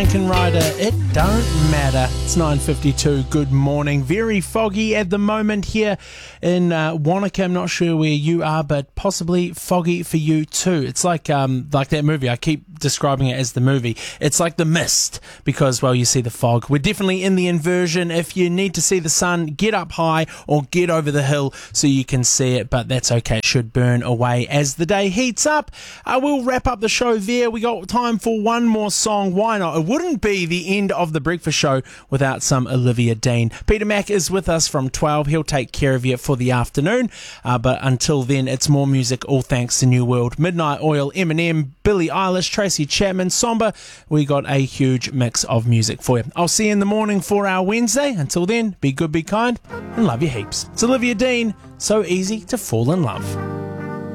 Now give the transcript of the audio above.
Franken Rider, it don't matter. It's 9:52. Good morning. Very foggy at the moment here in Wanaka. I'm not sure where you are, but possibly foggy for you too. It's like that movie. I keep describing it as the movie. It's like The Mist because, well, you see the fog. We're definitely in the inversion. If you need to see the sun, get up high or get over the hill so you can see it, but that's okay. It should burn away as the day heats up. We'll wrap up the show there. We got time for one more song. Why not? It wouldn't be the end of the breakfast show without some Olivia Dean. Peter Mack is with us from 12. He'll take care of you for the afternoon. But until then, it's more music, all thanks to New World. Midnight Oil, Eminem, Billie Eilish, Tracy Chapman, Somber. We got a huge mix of music for you. I'll see you in the morning for our Wednesday. Until then, be good, be kind, and love you heaps. It's Olivia Dean. So easy to fall in love.